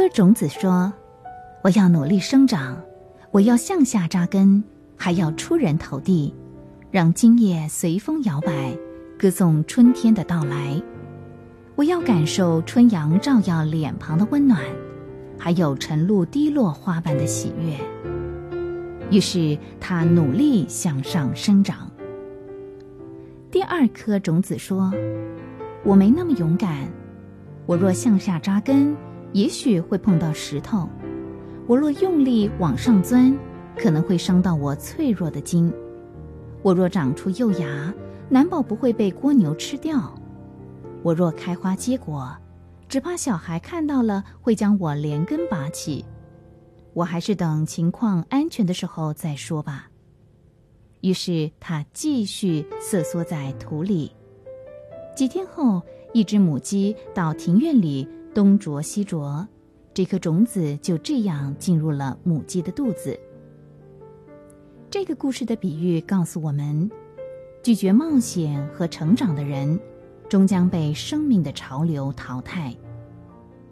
颗种子说，我要努力生长，我要向下扎根，还要出人头地，让茎叶随风摇摆，歌颂春天的到来。我要感受春阳照耀脸庞的温暖，还有晨露滴落花瓣的喜悦。于是他努力向上生长。第二颗种子说，我没那么勇敢，我若向下扎根，也许会碰到石头，我若用力往上钻，可能会伤到我脆弱的筋，我若长出幼芽，难保不会被蜗牛吃掉，我若开花结果，只怕小孩看到了会将我连根拔起，我还是等情况安全的时候再说吧。于是他继续瑟缩在土里。几天后，一只母鸡到庭院里东啄西啄，这颗种子就这样进入了母鸡的肚子。这个故事的比喻告诉我们，拒绝冒险和成长的人，终将被生命的潮流淘汰。